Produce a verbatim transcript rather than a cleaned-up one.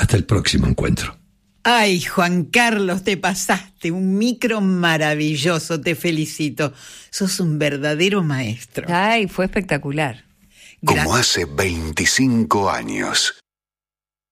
Hasta el próximo encuentro. Ay, Juan Carlos, te pasaste. Un micro maravilloso, te felicito. Sos un verdadero maestro. Ay, fue espectacular. Como hace veinticinco años.